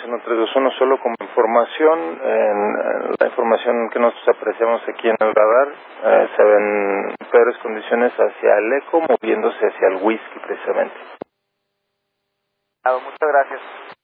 1-3-2-1 solo como información. En la información que nosotros apreciamos aquí en el radar, se ven peores condiciones hacia el eco, moviéndose hacia el whisky precisamente. Muchas gracias.